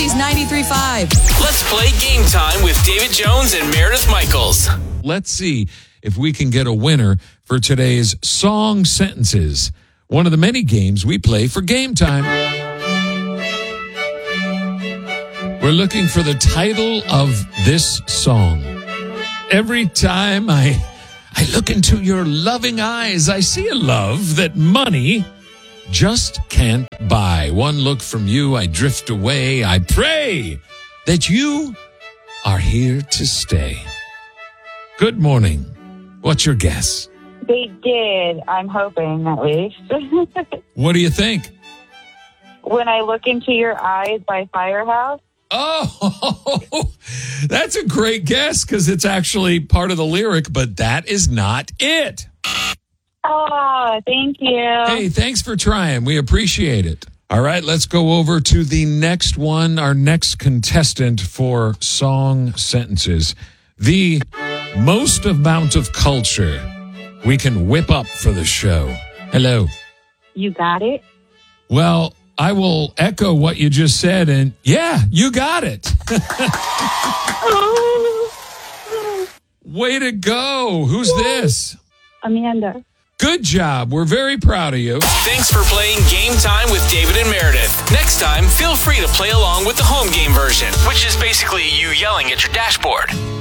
Oasis 93.5. Let's play Game Time with David Jones and Meredith Michaels. Let's see if we can get a winner for today's Song Sentences, one of the many games we play for Game Time. We're looking for the title of this song. Every time I look into your loving eyes, I see a love that money just can't buy. One look from you, I drift away. I pray that you are here to stay. Good morning. What's your guess? They did. I'm hoping, at least. What do you think? When I Look Into Your Eyes by Firehouse. Oh, that's a great guess because it's actually part of the lyric, but that is not it. Oh, thank you. Hey, thanks for trying. We appreciate it. All right, let's go over to the next one, our next contestant for Song Sentences. The most amount of culture we can whip up for the show. Hello. You got it? Well, I will echo what you just said, and yeah, you got it. Way to go. Who's this? Amanda. Good job. We're very proud of you. Thanks for playing Game Time with David and Meredith. Next time, feel free to play along with the home game version, which is basically you yelling at your dashboard.